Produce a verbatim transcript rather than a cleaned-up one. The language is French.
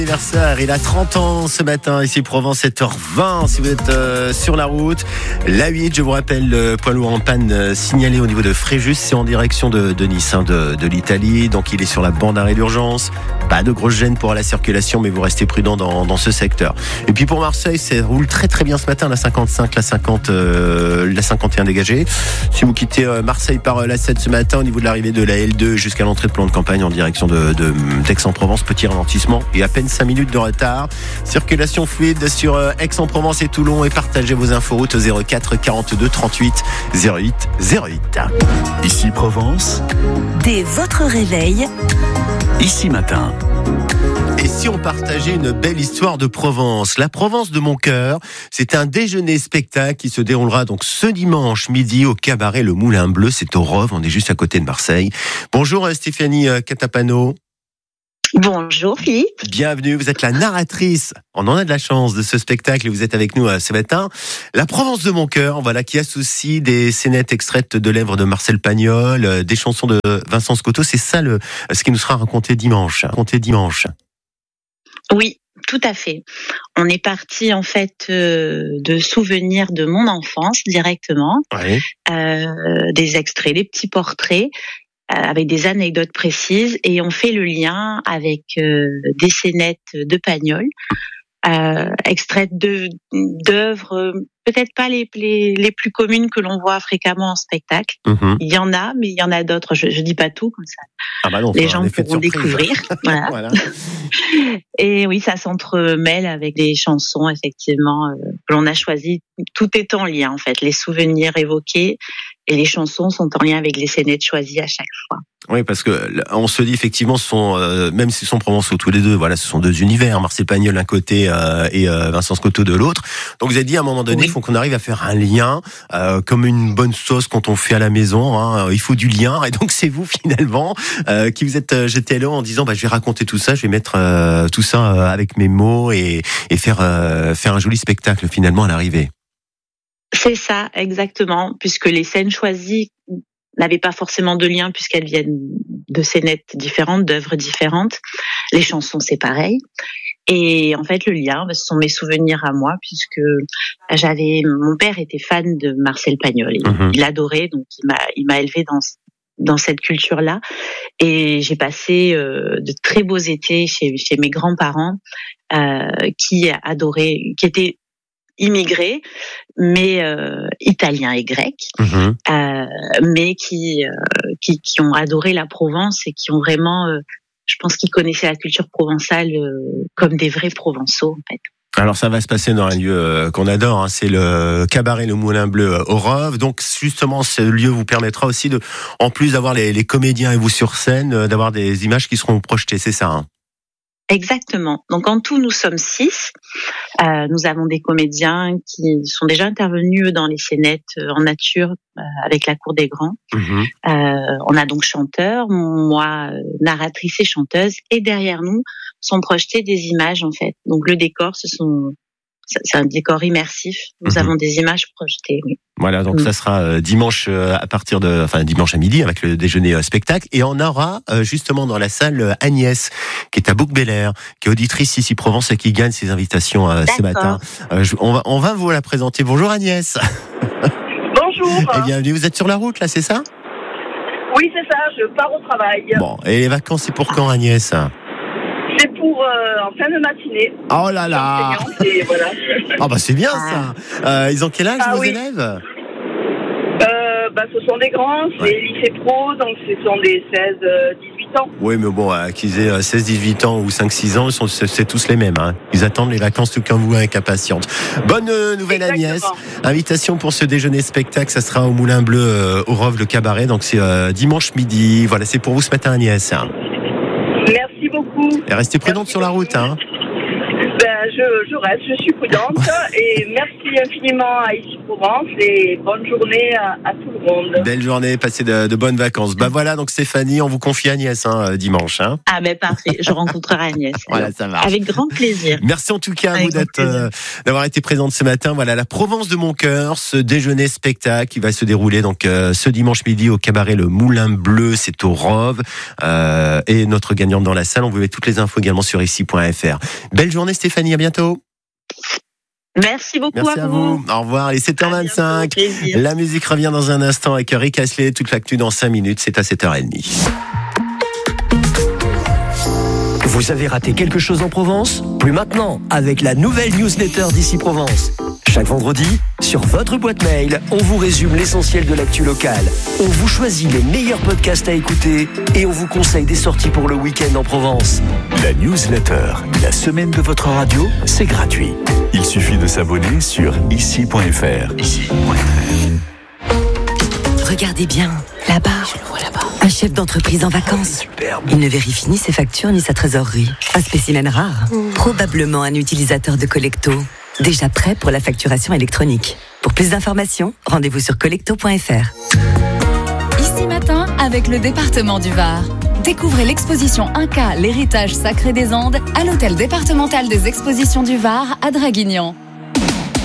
Anniversaire, il a trente ans ce matin, ici Provence, sept heures vingt, si vous êtes euh, sur la route. La huit, je vous rappelle, le poids lourd en panne euh, signalé au niveau de Fréjus, c'est en direction de, de Nice, hein, de, de l'Italie, donc il est sur la bande d'arrêt d'urgence. Pas de grosse gêne pour la circulation, mais vous restez prudent dans, dans ce secteur. Et puis pour Marseille, ça roule très très bien ce matin, la cinquante-cinq, la cinquante, euh, la cinquante et un dégagée. Si vous quittez euh, Marseille par euh, la sept ce matin, au niveau de l'arrivée de la L deux jusqu'à l'entrée de plan de campagne en direction de, de, d'Aix-en-Provence, petit ralentissement et à peine cinq minutes de retard. Circulation fluide sur euh, Aix-en-Provence et Toulon, et partagez vos inforoutes au zéro quatre quarante-deux trente-huit zéro huit zéro huit. Ici Provence. Dès votre réveil, Ici Matin. Et si on partageait une belle histoire de Provence? La Provence de mon cœur, c'est un déjeuner spectacle qui se déroulera donc ce dimanche midi au cabaret Le Moulin Bleu, c'est au Rove, on est juste à côté de Marseille. Bonjour Stéphanie Catapano. Bonjour Philippe. Bienvenue, vous êtes la narratrice, on en a de la chance de ce spectacle et vous êtes avec nous ce matin. La Provence de mon cœur, voilà, qui associe des scénettes extraites de l'œuvre de Marcel Pagnol, des chansons de Vincent Scotto, c'est ça le, ce qui nous sera raconté dimanche. Raconté dimanche. Oui, tout à fait. On est parti en fait euh, de souvenirs de mon enfance directement, Oui. euh, des extraits, des petits portraits euh, avec des anecdotes précises, et on fait le lien avec euh, des scénettes de Pagnol, euh, extraites de d'œuvres euh, peut-être pas les, les les plus communes que l'on voit fréquemment en spectacle. Mmh. Il y en a, mais il y en a d'autres. Je, je dis pas tout comme ça. Ah bah non, Les ça, gens pourront découvrir. Voilà. Voilà. Et oui, ça s'entremêle avec des chansons, effectivement, euh, que l'on a choisies. Tout est en lien, en fait. Les souvenirs évoqués et les chansons sont en lien avec les scénettes choisies à chaque fois. Oui, parce que on se dit effectivement, ce sont, euh, même s'ils sont provençaux tous les deux, voilà, ce sont deux univers, Marcel Pagnol d'un côté euh, et euh, Vincent Scotto de l'autre. Donc vous avez dit à un moment donné, il Oui. faut qu'on arrive à faire un lien, euh, comme une bonne sauce quand on fait à la maison. Hein, il faut du lien, et donc c'est vous finalement euh, qui vous êtes jeté à l'eau en disant, bah, je vais raconter tout ça, je vais mettre euh, tout ça euh, avec mes mots et, et faire euh, faire un joli spectacle finalement à l'arrivée. C'est ça, exactement, puisque les scènes choisies n'avaient pas forcément de lien puisqu'elles viennent de scénettes différentes, d'œuvres différentes. Les chansons, c'est pareil. Et en fait, le lien, ce sont mes souvenirs à moi, puisque j'avais, mon père était fan de Marcel Pagnol. Il, Mmh. il adorait, donc il m'a, il m'a élevé dans dans cette culture-là. Et j'ai passé euh, de très beaux étés chez chez mes grands-parents, euh, qui adoraient, qui étaient immigrés, mais euh, italiens et grecs, Mmh. euh, mais qui, euh, qui qui ont adoré la Provence et qui ont vraiment, euh, je pense qu'ils connaissaient la culture provençale euh, comme des vrais Provençaux en fait. Alors ça va se passer dans un lieu euh, qu'on adore, hein, c'est le cabaret Le Moulin Bleu euh, au Rove. Donc justement, ce lieu vous permettra aussi de, en plus d'avoir les, les comédiens et vous sur scène, euh, d'avoir des images qui seront projetées, c'est ça, hein? Exactement. Donc en tout, nous sommes six. Euh, nous avons des comédiens qui sont déjà intervenus dans les scénettes en nature euh, avec la Cour des Grands. Mmh. Euh, on a donc chanteurs, moi euh, narratrice et chanteuse, et derrière nous sont projetées des images en fait. Donc le décor, ce sont c'est un décor immersif. Nous Mmh. avons des images projetées. Oui. Voilà, donc Mm. ça sera euh, dimanche euh, à partir de, enfin dimanche à midi avec le déjeuner euh, spectacle, et on aura euh, justement dans la salle euh, Agnès, qui est à Bouc-Bel-Air, qui est auditrice ici Provence et qui gagne ses invitations euh, ce matin. Euh, je, on va, on va vous la présenter. Bonjour Agnès. Bonjour. Et bienvenue. Vous êtes sur la route là, c'est ça? Oui, c'est ça, je pars au travail. Bon, et les vacances, c'est pour quand Agnès? C'est pour euh, en fin de matinée. Oh là là. Enseignante, et voilà. Ah bah c'est bien ça. Euh, ils ont quel âge Ah vos oui. élèves? Euh, bah, ce sont des grands, c'est Ouais. lycée pro, donc ce sont des seize dix-huit ans. Oui, mais bon, euh, qu'ils aient seize dix-huit ans ou cinq six ans, ils sont, c'est, c'est tous les mêmes. Hein. Ils attendent les vacances tout comme vous avec impatience. Bonne euh, nouvelle Agnès. Exactement. Invitation pour ce déjeuner spectacle, ça sera au Moulin Bleu euh, au Rove, le cabaret. Donc c'est euh, dimanche midi. Voilà, c'est pour vous ce matin Agnès. Merci beaucoup. Et restez prudente Merci sur la beaucoup. route. Hein. Ben, je, je reste, je suis prudente et merci infiniment à Ici Provence et bonne journée à, à tout le monde. Belle journée, passez de, de bonnes vacances. Bah voilà, donc Stéphanie, on vous confie Agnès hein, dimanche. Hein. Ah ben parfait, je rencontrerai Agnès. Voilà, ça marche. Avec grand plaisir. Merci en tout cas à Avec vous d'être, euh, d'avoir été présente ce matin. Voilà, la Provence de mon cœur, ce déjeuner spectacle qui va se dérouler donc euh, ce dimanche midi au cabaret Le Moulin Bleu, c'est au Rove. Euh, et notre gagnante dans la salle, on vous met toutes les infos également sur ici point f r. Belle journée Stéphanie, à bientôt. Merci beaucoup. Merci à, à vous. vous. Au revoir. Il est sept heures vingt-cinq. La musique revient dans un instant avec Rick Astley. Toute l'actu dans cinq minutes. C'est à sept heures trente. Vous avez raté quelque chose en Provence ? Plus maintenant, avec la nouvelle newsletter d'Ici Provence. Chaque vendredi, sur votre boîte mail, on vous résume l'essentiel de l'actu locale. On vous choisit les meilleurs podcasts à écouter et on vous conseille des sorties pour le week-end en Provence. La newsletter, la semaine de votre radio, c'est gratuit. Il suffit de s'abonner sur ici point f r. ici point f r. Regardez bien, là-bas. Je le vois là-bas. Un chef d'entreprise en vacances. Superbe. Il ne vérifie ni ses factures ni sa trésorerie. Un spécimen rare. Mmh. Probablement un utilisateur de Collecto. Déjà prêt pour la facturation électronique. Pour plus d'informations, rendez-vous sur collecto point f r. Ici matin, avec le département du Var. Découvrez l'exposition Inca, l'héritage sacré des Andes, à l'hôtel départemental des expositions du Var à Draguignan.